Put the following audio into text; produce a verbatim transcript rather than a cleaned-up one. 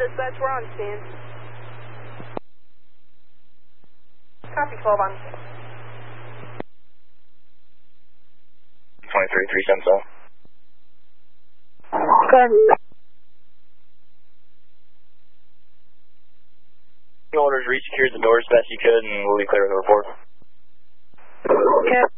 dispatch, we're on scene. Copy twelve on. twenty-three, three seven seven. Good. Orders, re-secured the doors as best you could, and we'll be clear with the report. Okay.